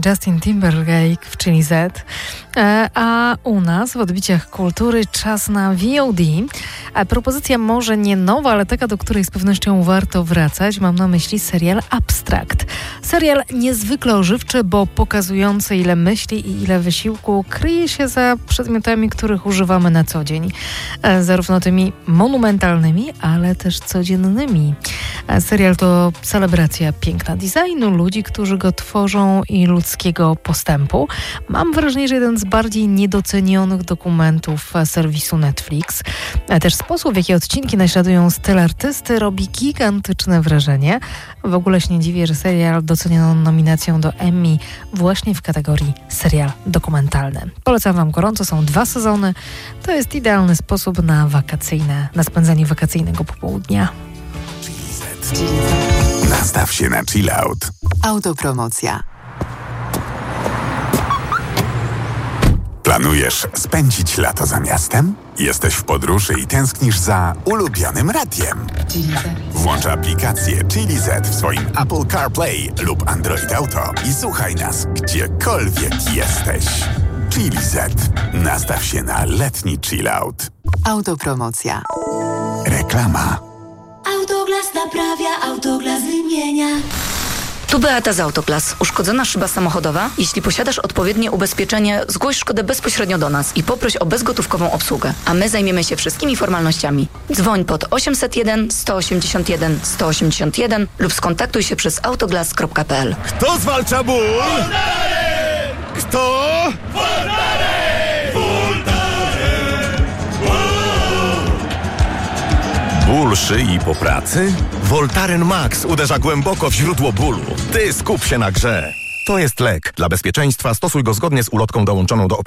Justin Timberlake w Chili Z. A u nas w odbiciach kultury czas na VOD. Propozycja może nie nowa, ale taka, do której z pewnością warto wracać. Mam na myśli serial Abstract. Serial niezwykle ożywczy, bo pokazujący, ile myśli i ile wysiłku kryje się za przedmiotami, których używamy na co dzień. Zarówno tymi monumentalnymi, ale też codziennymi. Serial to celebracja piękna designu, ludzi, którzy go tworzą i ludzkiego postępu. Mam wrażenie, że jeden z bardziej niedocenionych dokumentów serwisu Netflix. Też sposób, w jaki odcinki naśladują styl artysty, robi gigantyczne wrażenie. W ogóle się nie dziwię, że serial doceniono nominacją do Emmy właśnie w kategorii serial dokumentalny. Polecam Wam gorąco, są 2 sezony. To jest idealny sposób na spędzanie wakacyjnego popołudnia. Nastaw się na chill out. Autopromocja. Planujesz spędzić lato za miastem? Jesteś w podróży i tęsknisz za ulubionym radiem? Włącz aplikację Chili Z w swoim Apple CarPlay lub Android Auto i słuchaj nas gdziekolwiek jesteś. Chili Z. Nastaw się na letni chill out. Autopromocja. Reklama. Autoglas naprawia, Autoglas wymienia. Tu Beata z Autoglas. Uszkodzona szyba samochodowa? Jeśli posiadasz odpowiednie ubezpieczenie, zgłoś szkodę bezpośrednio do nas i poproś o bezgotówkową obsługę, a my zajmiemy się wszystkimi formalnościami. Dzwoń pod 801 181 181 lub skontaktuj się przez autoglas.pl. Kto zwalcza ból? Voltaren! Kto? Voltaren! Ból szyi po pracy? Voltaren Max uderza głęboko w źródło bólu. Ty skup się na grze. To jest lek. Dla bezpieczeństwa stosuj go zgodnie z ulotką dołączoną do